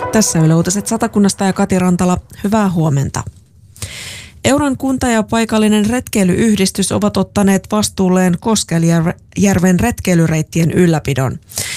Tässä Yle Uutiset Satakunnasta ja Kati Rantala. Hyvää huomenta. Euron kunta ja paikallinen retkeilyyhdistys ovat ottaneet vastuulleen Koskelijärven retkeilyreittien ylläpidon.